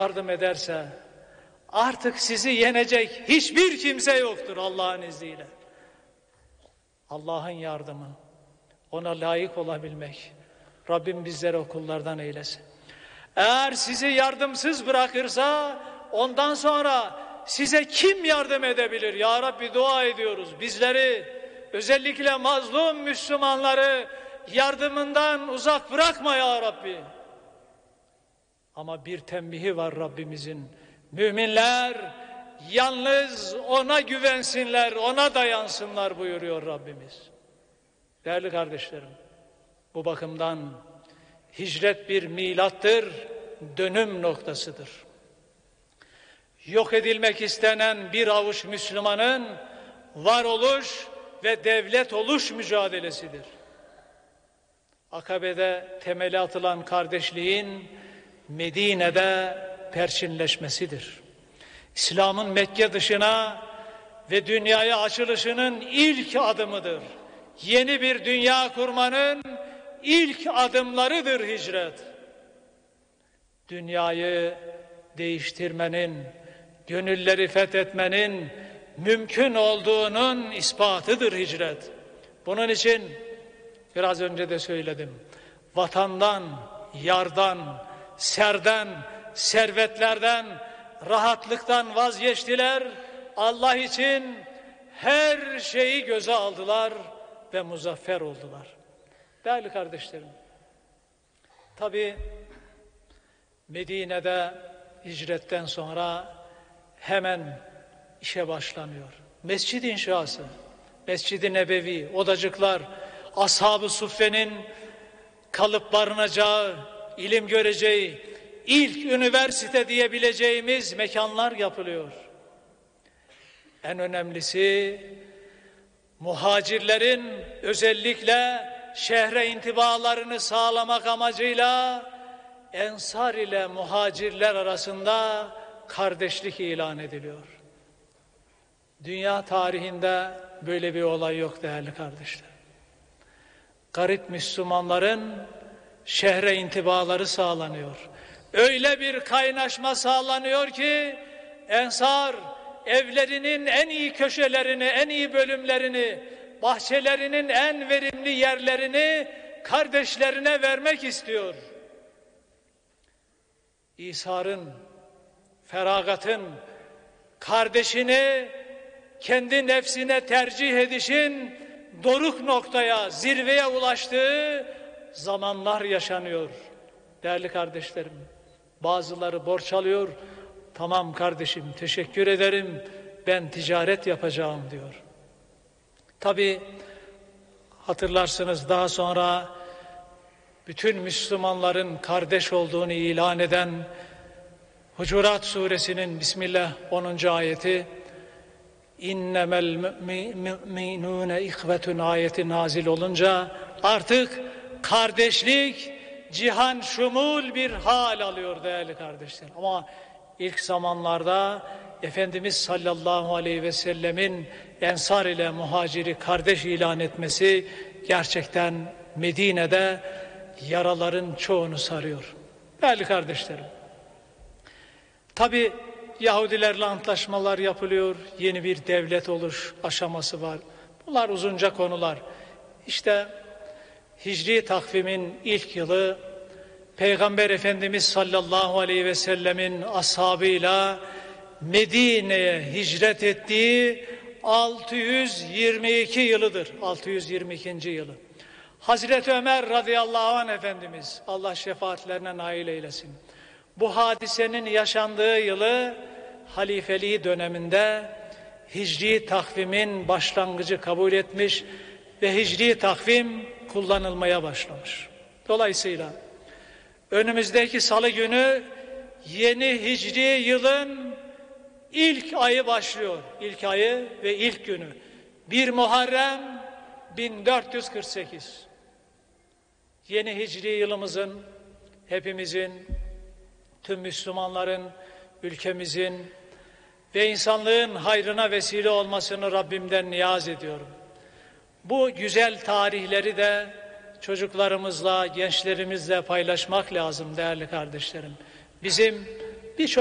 yardım ederse artık sizi yenecek hiçbir kimse yoktur Allah'ın izniyle. Allah'ın yardımı, ona layık olabilmek. Rabbim bizleri o kullardan eylesin. Eğer sizi yardımsız bırakırsa ondan sonra size kim yardım edebilir? Ya Rabbi dua ediyoruz. Bizleri, özellikle mazlum Müslümanları yardımından uzak bırakma ya Rabbi. Ama bir tembihi var Rabbimizin. Müminler yalnız ona güvensinler, ona dayansınlar buyuruyor Rabbimiz. Değerli kardeşlerim, bu bakımdan hicret bir milattır, dönüm noktasıdır. Yok edilmek istenen bir avuç Müslümanın varoluş ve devlet oluş mücadelesidir. Akabe'de temeli atılan kardeşliğin Medine'de perçinleşmesidir. İslam'ın Mekke dışına ve dünyaya açılışının ilk adımıdır. Yeni bir dünya kurmanın ilk adımlarıdır hicret. Dünyayı değiştirmenin, gönülleri fethetmenin mümkün olduğunun ispatıdır hicret. Bunun için biraz önce de söyledim. Vatandan, yardan, serden, servetlerden, rahatlıktan vazgeçtiler. Allah için her şeyi göze aldılar ve muzaffer oldular. Değerli kardeşlerim, tabii Medine'de hicretten sonra hemen işe başlanıyor. Mescid inşası, Mescid-i Nebevi, odacıklar, Ashab-ı Suffe'nin kalıp barınacağı, ilim göreceği, ilk üniversite diyebileceğimiz mekanlar yapılıyor. En önemlisi muhacirlerin özellikle şehre intibalarını sağlamak amacıyla Ensar ile muhacirler arasında kardeşlik ilan ediliyor. Dünya tarihinde böyle bir olay yok değerli kardeşler. Garip Müslümanların şehre intibaları sağlanıyor. Öyle bir kaynaşma sağlanıyor ki Ensar evlerinin en iyi köşelerini, en iyi bölümlerini, bahçelerinin en verimli yerlerini kardeşlerine vermek istiyor. İsar'ın, feragatın, kardeşini kendi nefsine tercih edişin doruk noktaya, zirveye ulaştığı zamanlar yaşanıyor. Değerli kardeşlerim, bazıları borç alıyor. Tamam kardeşim, teşekkür ederim, ben ticaret yapacağım diyor. Tabii hatırlarsınız daha sonra bütün Müslümanların kardeş olduğunu ilan eden Hucurat suresinin Bismillah 10. ayeti İnnemel mü'minûne ihvetun ayeti nazil olunca artık kardeşlik cihan şumul bir hal alıyor değerli kardeşler. Ama ilk zamanlarda Efendimiz sallallahu aleyhi ve sellemin Ensar ile muhaciri kardeş ilan etmesi gerçekten Medine'de yaraların çoğunu sarıyor. Değerli kardeşlerim, tabi Yahudilerle antlaşmalar yapılıyor, yeni bir devlet oluş aşaması var. Bunlar uzunca konular. İşte Hicri takvimin ilk yılı Peygamber Efendimiz sallallahu aleyhi ve sellemin ashabıyla Medine'ye hicret ettiği 622 yılıdır. 622. yılı. Hazreti Ömer radıyallahu anh Efendimiz, Allah şefaatlerine nail eylesin, bu hadisenin yaşandığı yılı halifeliği döneminde Hicri takvimin başlangıcı kabul etmiş ve Hicri takvim kullanılmaya başlamış. Dolayısıyla önümüzdeki salı günü yeni Hicri yılın ilk ayı başlıyor. İlk ayı ve ilk günü. 1 Muharrem 1448. Yeni Hicri yılımızın hepimizin, tüm Müslümanların, ülkemizin ve insanlığın hayrına vesile olmasını Rabbimden niyaz ediyorum. Bu güzel tarihleri de çocuklarımızla, gençlerimizle paylaşmak lazım değerli kardeşlerim. Bizim